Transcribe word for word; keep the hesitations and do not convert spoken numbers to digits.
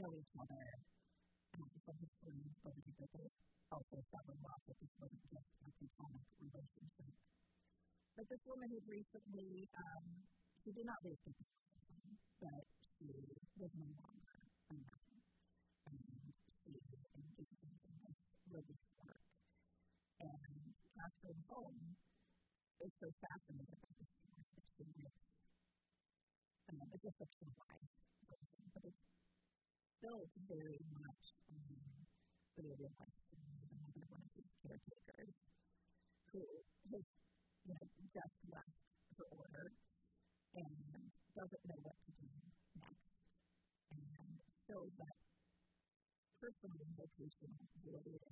know each other um, from his friends, but that they also fell in love, that this wasn't just a platonic relationship. But this woman who recently, um, she did not leave Catholicism, but she was no longer a nun, and she engaged in this religious work. And Catherine Home is so fascinated by this story that she writes, um, it's a fictionalized version, but it's built very much on the real life story of another one of these caretakers who has, you know, just left her order and doesn't know what to do next, and feels that personal and vocational void